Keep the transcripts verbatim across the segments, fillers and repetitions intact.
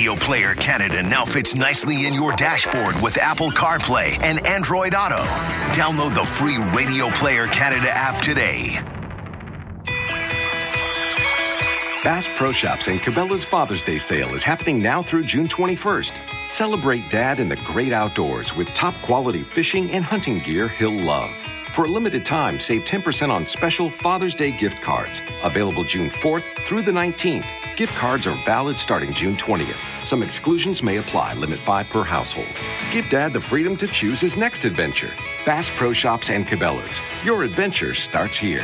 Radio Player Canada now fits nicely in your dashboard with Apple CarPlay and Android Auto. Download the free Radio Player Canada app today. Bass Pro Shops and Cabela's Father's Day sale is happening now through June twenty-first. Celebrate Dad in the great outdoors with top-quality fishing and hunting gear he'll love. For a limited time, save ten percent on special Father's Day gift cards. Available June fourth through the nineteenth. Gift cards are valid starting June twentieth. Some exclusions may apply. Limit five per household. Give Dad the freedom to choose his next adventure. Bass Pro Shops and Cabela's. Your adventure starts here.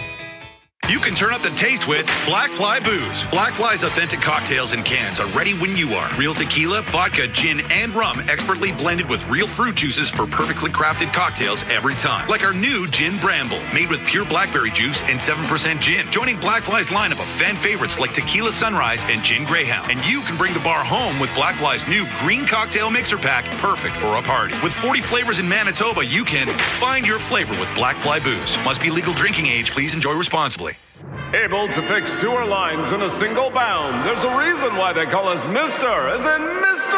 You can turn up the taste with Black Fly Booze. Black Fly's authentic cocktails in cans are ready when you are. Real tequila, vodka, gin, and rum expertly blended with real fruit juices for perfectly crafted cocktails every time. Like our new Gin Bramble, made with pure blackberry juice and seven percent gin. Joining Black Fly's lineup of fan favorites like Tequila Sunrise and Gin Greyhound. And you can bring the bar home with Black Fly's new Green Cocktail Mixer Pack, perfect for a party. With forty flavors in Manitoba, you can find your flavor with Black Fly Booze. Must be legal drinking age. Please enjoy responsibly. Able to fix sewer lines in a single bound. There's a reason why they call us Mister, as in Mister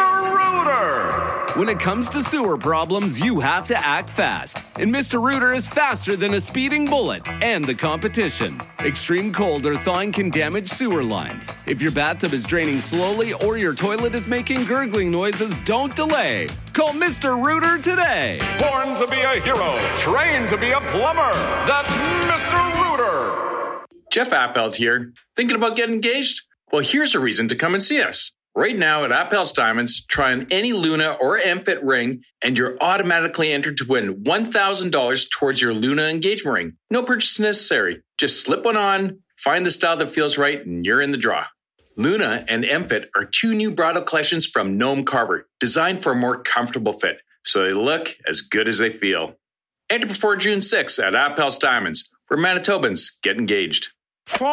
Rooter. When it comes to sewer problems, you have to act fast. And Mister Rooter is faster than a speeding bullet and the competition. Extreme cold or thawing can damage sewer lines. If your bathtub is draining slowly or your toilet is making gurgling noises, don't delay. Call Mister Rooter today. Born to be a hero, trained to be a plumber. That's Mister Rooter. Jeff Appelt here. Thinking about getting engaged? Well, here's a reason to come and see us. Right now at Appel's Diamonds, try on any Luna or M-Fit ring, and you're automatically entered to win one thousand dollars towards your Luna engagement ring. No purchase necessary. Just slip one on, find the style that feels right, and you're in the draw. Luna and M-Fit are two new bridal collections from Noam Carver, designed for a more comfortable fit, so they look as good as they feel. Enter before June sixth at Appel's Diamonds, where Manitobans get engaged. Four,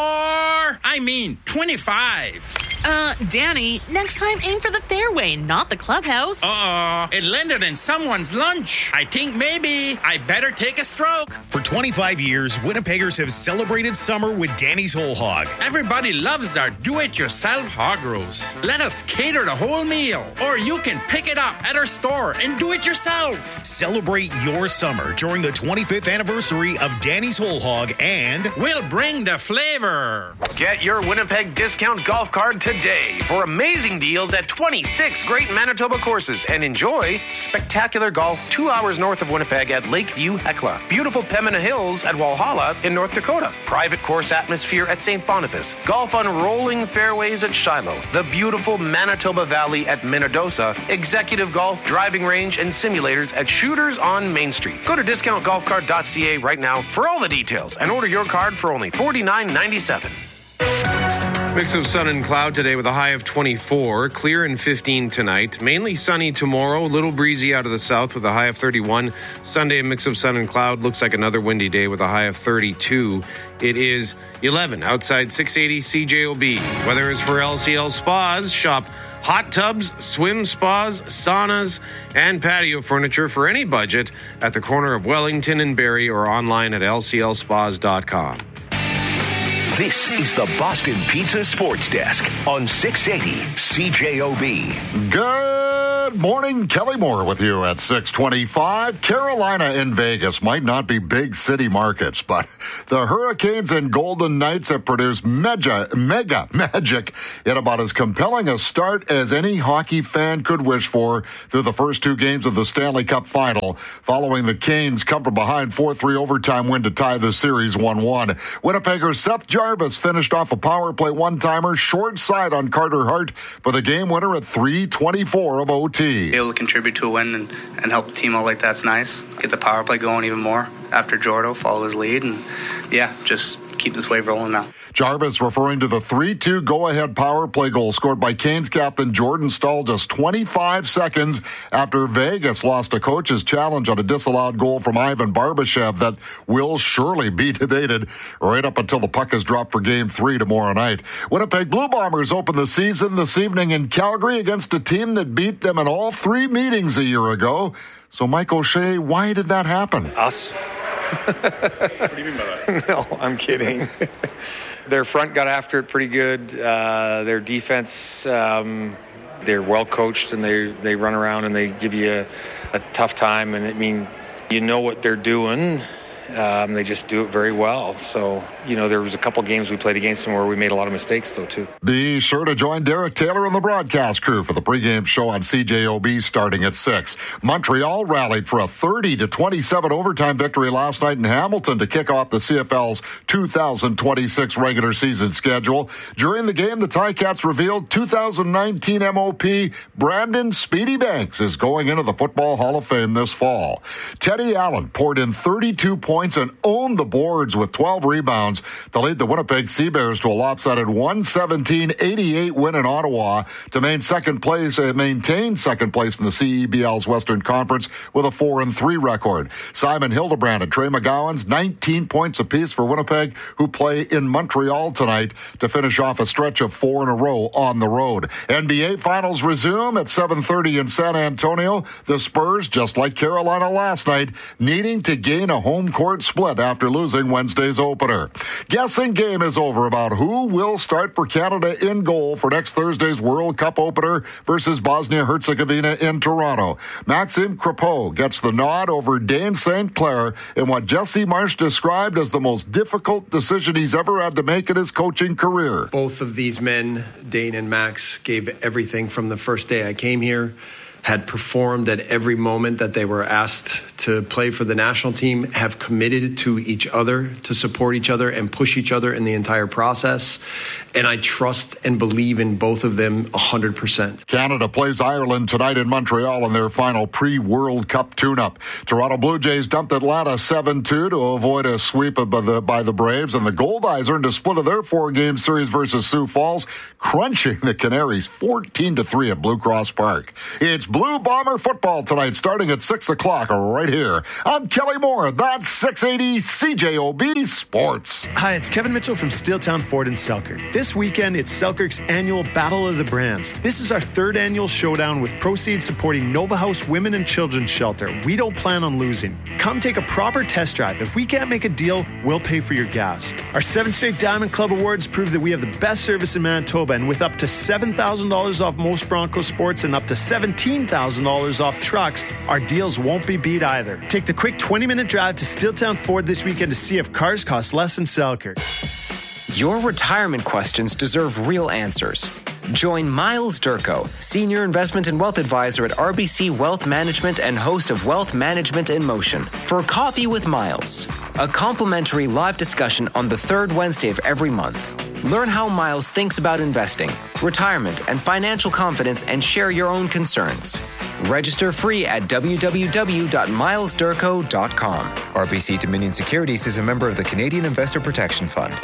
I mean twenty-five. Uh, Danny, next time aim for the fairway, not the clubhouse. Uh-oh, it landed in someone's lunch. I think maybe I better take a stroke. For twenty-five years, Winnipeggers have celebrated summer with Danny's Whole Hog. Everybody loves our do-it-yourself hog roast. Let us cater the whole meal, or you can pick it up at our store and do it yourself. Celebrate your summer during the twenty-fifth anniversary of Danny's Whole Hog, and we'll bring the flavor. Get your Winnipeg discount golf card today for amazing deals at twenty-six great Manitoba courses, and enjoy spectacular golf two hours north of Winnipeg at Lakeview Hecla, beautiful Pembina Hills at Walhalla in North Dakota, private course atmosphere at Saint Boniface, golf on rolling fairways at Shiloh, the beautiful Manitoba Valley at Minnedosa, executive golf, driving range, and simulators at Shooters on Main Street. Go to discount golf card dot c a right now for all the details and order your card for only forty-nine ninety-seven. Mix of sun and cloud today with a high of twenty-four. Clear and fifteen tonight. Mainly sunny tomorrow. A little breezy out of the south with a high of thirty-one. Sunday, a mix of sun and cloud. Looks like another windy day with a high of thirty-two. It is eleven outside six eighty C J O B. Weather is for L C L Spas. Shop hot tubs, swim spas, saunas, and patio furniture for any budget at the corner of Wellington and Barrie, or online at l c l spas dot com. This is the Boston Pizza Sports Desk on six eighty C J O B. Good morning. Kelly Moore with you at six twenty-five. Carolina and Vegas might not be big city markets, but the Hurricanes and Golden Knights have produced mega, mega magic in about as compelling a start as any hockey fan could wish for through the first two games of the Stanley Cup final, following the Canes' come from behind four three overtime win to tie the series one one. Winnipegger Seth Jarvis finished off a power play one-timer short side on Carter Hart for the game winner at three twenty-four of O T. Be able to contribute to a win and, and help the team out like that's nice. Get the power play going even more after Jordo, follow his lead, and yeah, just keep this wave rolling now. Jarvis referring to the three two go-ahead power play goal scored by Canes captain Jordan Staal just twenty-five seconds after Vegas lost a coach's challenge on a disallowed goal from Ivan Barbashev that will surely be debated right up until the puck is dropped for game three tomorrow night. Winnipeg Blue Bombers open the season this evening in Calgary against a team that beat them in all three meetings a year ago. So, Mike O'Shea, why did that happen? Us. What do you mean by that? No, I'm kidding. Their front got after it pretty good. Uh, their defense um, They're well coached and they they run around and they give you a, a tough time. And I mean, you know what they're doing. Um, they just do it very well. So, you know, there was a couple games we played against them where we made a lot of mistakes, though, too. Be sure to join Derek Taylor and the broadcast crew for the pregame show on C J O B starting at six. Montreal rallied for a thirty to twenty-seven overtime victory last night in Hamilton to kick off the C F L's two thousand twenty-six regular season schedule. During the game, the Ticats revealed two thousand nineteen M O P Brandon Speedy Banks is going into the Football Hall of Fame this fall. Teddy Allen poured in thirty-two points and owned the boards with twelve rebounds to lead the Winnipeg Sea Bears to a lopsided one seventeen eighty-eight win in Ottawa to maintain second place, uh, maintain second place in the C E B L's Western Conference with a four and three record. Simon Hildebrand and Trey McGowan's nineteen points apiece for Winnipeg, who play in Montreal tonight to finish off a stretch of four in a row on the road. N B A Finals resume at seven thirty in San Antonio. The Spurs, just like Carolina last night, needing to gain a home court split after losing Wednesday's opener. Guessing game is over about who will start for Canada in goal for next Thursday's World Cup opener versus Bosnia-Herzegovina in Toronto. Maxime Crepeau gets the nod over Dane Saint Clair in what Jesse Marsh described as the most difficult decision he's ever had to make in his coaching career. Both of these men, Dane and Max, gave everything from the first day I came here, had performed at every moment that they were asked to play for the national team, have committed to each other, to support each other and push each other in the entire process. And I trust and believe in both of them one hundred percent. Canada plays Ireland tonight in Montreal in their final pre-World Cup tune-up. Toronto Blue Jays dumped Atlanta seven two to avoid a sweep by the, by the Braves, and the Goldeyes earned a split of their four-game series versus Sioux Falls, crunching the Canaries fourteen to three at Blue Cross Park. It's Blue Bomber football tonight, starting at six o'clock right here. I'm Kelly Moore. That's six eighty C J O B Sports. Hi, it's Kevin Mitchell from Steeltown Ford in Selkirk. This weekend, it's Selkirk's annual Battle of the Brands. This is our third annual showdown with proceeds supporting Nova House Women and Children's Shelter. We don't plan on losing. Come take a proper test drive. If we can't make a deal, we'll pay for your gas. Our seven straight Diamond Club Awards prove that we have the best service in Manitoba, and with up to seven thousand dollars off most Bronco Sports and up to seventeen thousand dollars off trucks, our deals won't be beat either. Take the quick twenty-minute drive to Steeltown Ford this weekend to see if cars cost less in Selkirk. Your retirement questions deserve real answers. Join Miles Durko, Senior Investment and Wealth Advisor at R B C Wealth Management and host of Wealth Management in Motion, for Coffee with Miles, a complimentary live discussion on the third Wednesday of every month. Learn how Miles thinks about investing, retirement, and financial confidence, and share your own concerns. Register free at w w w dot miles durko dot com. R B C Dominion Securities is a member of the Canadian Investor Protection Fund.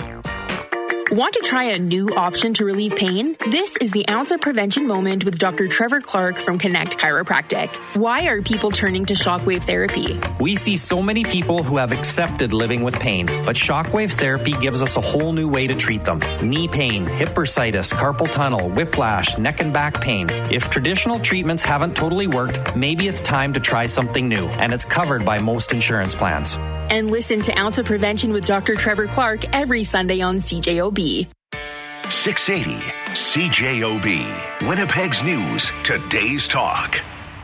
Want to try a new option to relieve pain? This is the Ounce of Prevention Moment with Doctor Trevor Clark from Connect Chiropractic. Why are people turning to shockwave therapy? We see so many people who have accepted living with pain, but shockwave therapy gives us a whole new way to treat them. Knee pain, hip bursitis, carpal tunnel, whiplash, neck and back pain. If traditional treatments haven't totally worked, maybe it's time to try something new, and it's covered by most insurance plans. And listen to Ounce of Prevention with Doctor Trevor Clark every Sunday on C J O B. six eighty C J O B, Winnipeg's News, today's talk.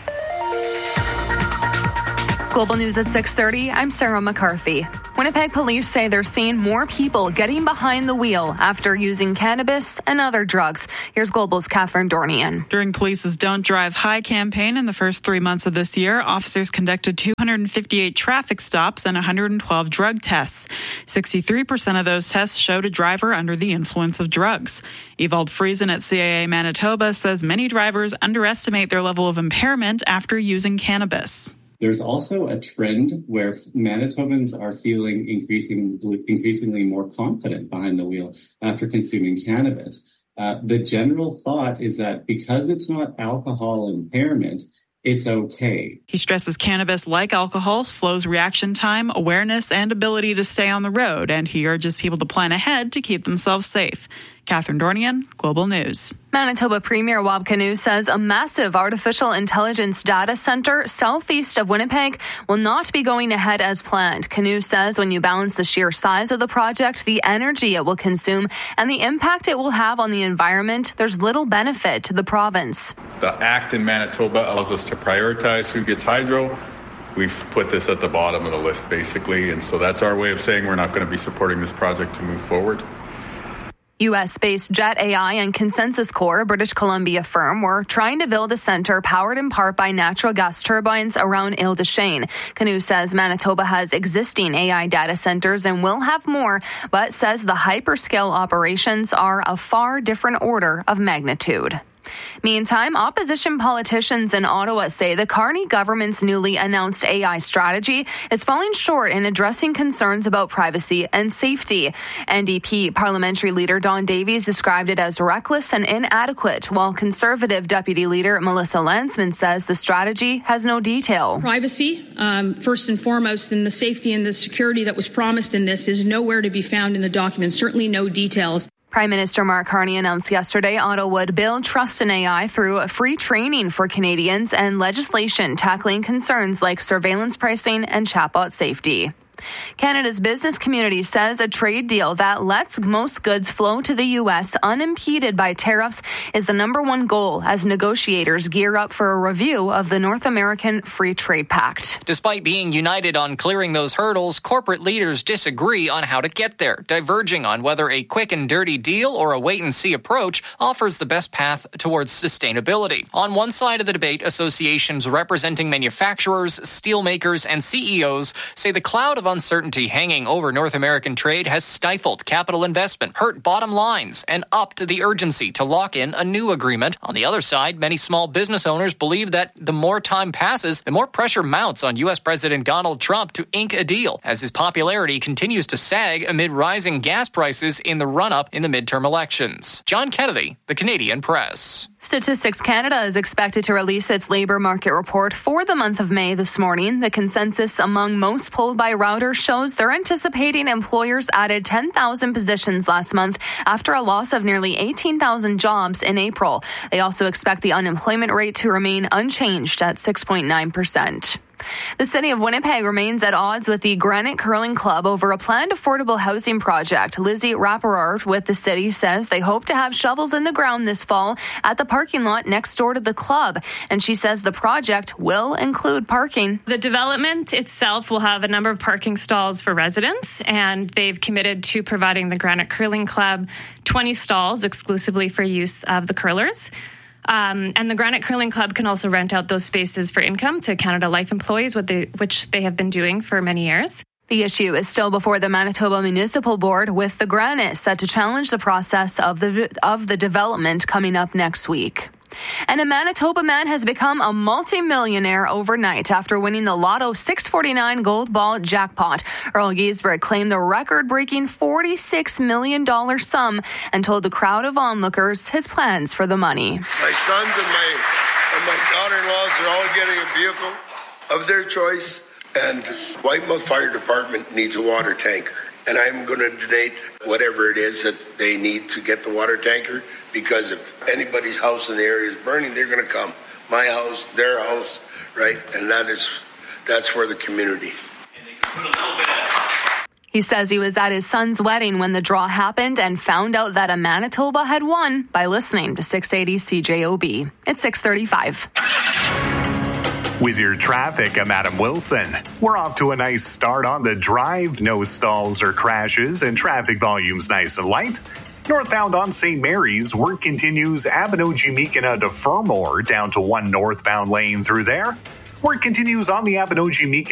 Global News at six thirty, I'm Sarah McCarthy. Winnipeg police say they're seeing more people getting behind the wheel after using cannabis and other drugs. Here's Global's Catherine Dornian. During police's Don't Drive High campaign in the first three months of this year, officers conducted two hundred fifty-eight traffic stops and one hundred twelve drug tests. sixty-three percent of those tests showed a driver under the influence of drugs. Evald Friesen at C A A Manitoba says many drivers underestimate their level of impairment after using cannabis. There's also a trend where Manitobans are feeling increasing, increasingly more confident behind the wheel after consuming cannabis. Uh, the general thought is that because it's not alcohol impairment, it's okay. He stresses cannabis, like alcohol, slows reaction time, awareness, and ability to stay on the road, and he urges people to plan ahead to keep themselves safe. Catherine Dornian, Global News. Manitoba Premier Wab Kinew says a massive artificial intelligence data center southeast of Winnipeg will not be going ahead as planned. Kinew says when you balance the sheer size of the project, the energy it will consume, and the impact it will have on the environment, there's little benefit to the province. The act in Manitoba allows us to prioritize who gets hydro. We've put this at the bottom of the list, basically, and so that's our way of saying we're not going to be supporting this project to move forward. U S-based Jet A I and Consensus Core, British Columbia firm, were trying to build a center powered in part by natural gas turbines around Ile de Chêne. Canoe says Manitoba has existing A I data centers and will have more, but says the hyperscale operations are a far different order of magnitude. Meantime, opposition politicians in Ottawa say the Carney government's newly announced A I strategy is falling short in addressing concerns about privacy and safety. N D P parliamentary leader Don Davies described it as reckless and inadequate, while Conservative Deputy Leader Melissa Landsman says the strategy has no detail. Privacy, um, first and foremost, and the safety and the security that was promised in this is nowhere to be found in the document, certainly no details. Prime Minister Mark Carney announced yesterday Ottawa would build trust in A I through free training for Canadians and legislation tackling concerns like surveillance pricing and chatbot safety. Canada's business community says a trade deal that lets most goods flow to the U S unimpeded by tariffs is the number one goal as negotiators gear up for a review of the North American Free Trade Pact. Despite being united on clearing those hurdles, corporate leaders disagree on how to get there, diverging on whether a quick and dirty deal or a wait-and-see approach offers the best path towards sustainability. On one side of the debate, associations representing manufacturers, steelmakers, and C E Os say the cloud of uncertainty hanging over North American trade has stifled capital investment, hurt bottom lines, and upped the urgency to lock in a new agreement. On the other side, many small business owners believe that the more time passes, the more pressure mounts on U S President Donald Trump to ink a deal, as his popularity continues to sag amid rising gas prices in the run-up in the midterm elections. John Kennedy, The Canadian Press. Statistics Canada is expected to release its labour market report for the month of May this morning. The consensus among most polled by Reuters shows they're anticipating employers added ten thousand positions last month after a loss of nearly eighteen thousand jobs in April. They also expect the unemployment rate to remain unchanged at six point nine percent. The city of Winnipeg remains at odds with the Granite Curling Club over a planned affordable housing project. Lizzie Rapperard with the city says they hope to have shovels in the ground this fall at the parking lot next door to the club. And she says the project will include parking. The development itself will have a number of parking stalls for residents, and they've committed to providing the Granite Curling Club twenty stalls exclusively for use of the curlers. Um, and the Granite Curling Club can also rent out those spaces for income to Canada Life employees, what they, which they have been doing for many years. The issue is still before the Manitoba Municipal Board, with the Granite set to challenge the process of the of the development coming up next week. And a Manitoba man has become a multimillionaire overnight after winning the Lotto six forty-nine Gold Ball jackpot. Earl Giesbrecht claimed the record-breaking forty-six million dollars sum and told the crowd of onlookers his plans for the money. My sons and my, and my daughter-in-laws are all getting a vehicle of their choice, and Whitemouth Fire Department needs a water tanker. And I'm going to donate whatever it is that they need to get the water tanker, because if anybody's house in the area is burning, they're going to come. My house, their house, right? And that is, that's for the community. He says he was at his son's wedding when the draw happened and found out that a Manitoba had won by listening to six eighty C J O B. It's six thirty-five. With your traffic, I'm Adam Wilson. We're off to a nice start on the drive. No stalls or crashes, and traffic volumes nice and light. Northbound on Saint Mary's, work continues Abinogi-Meekina to Fermor, down to one northbound lane through there. Work continues on the Abinogi-Meekina